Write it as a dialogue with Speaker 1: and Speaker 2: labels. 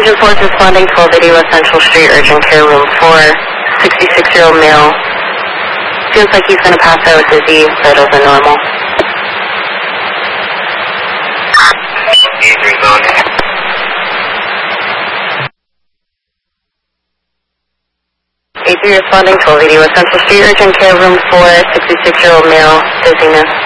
Speaker 1: Agent Force responding 1280 West Central Street, urgent care room 4, 66-year-old male. Feels like he's going to pass out, dizzy, vitals are normal. A3 responding 1280 West Central Street, urgent care room 4, 66-year-old male, dizziness.